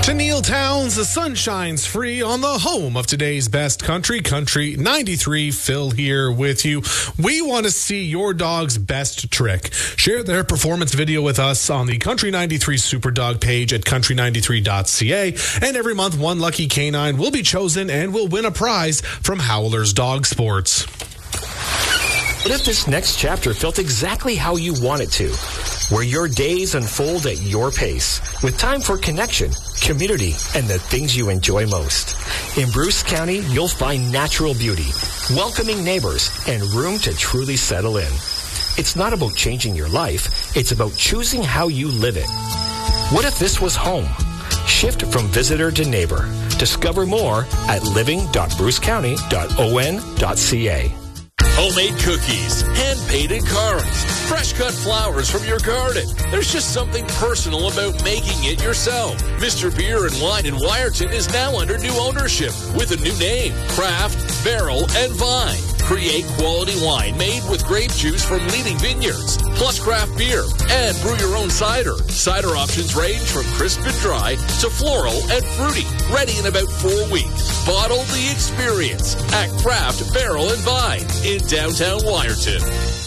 To Neil Towns, the sun shines free on the home of today's best country, Country 93. Phil here with you. We want to see your dog's best trick. Share their performance video with us on the Country 93 Superdog page at country93.ca. And every month, one lucky canine will be chosen and will win a prize from Howler's Dog Sports. What if this next chapter felt exactly how you want it to? Where your days unfold at your pace, with time for connection, community, and the things you enjoy most. In Bruce County, you'll find natural beauty, welcoming neighbors, and room to truly settle in. It's not about changing your life, it's about choosing how you live it. What if this was home? Shift from visitor to neighbor. Discover more at living.brucecounty.on.ca. Homemade cookies, hand-painted cards, fresh-cut flowers from your garden. There's just something personal about making it yourself. Mr. Beer and Wine in Wyerton is now under new ownership with a new name, Craft, Barrel, and Vine. Create quality wine made with grape juice from leading vineyards, plus craft beer, and brew your own cider. Cider options range from crisp and dry to floral and fruity, ready in about 4 weeks. Bottle the experience at Craft, Barrel, and Vine in downtown Wyerton.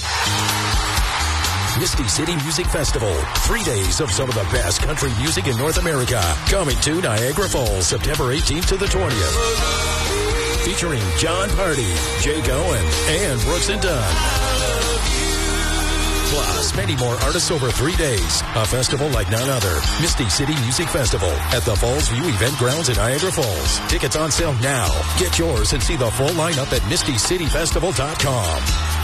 Misty City Music Festival. 3 days of some of the best country music in North America. Coming to Niagara Falls, September 18th to the 20th. Featuring John Party, Jay Gowen, and Brooks and Dunn. Plus, many more artists over 3 days. A festival like none other. Misty City Music Festival at the Falls View Event Grounds in Niagara Falls. Tickets on sale now. Get yours and see the full lineup at mistycityfestival.com.